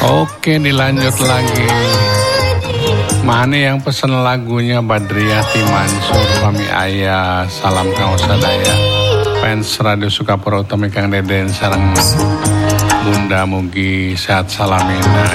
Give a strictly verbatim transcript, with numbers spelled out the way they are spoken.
Oke, dilanjut lagi. Mana yang pesen lagunya? Badriati Mansur, Pami Ayah, salam kang sadaya. Fans Radio Sukapura Utami Kang Deden sareng Bunda mugi sehat salamina.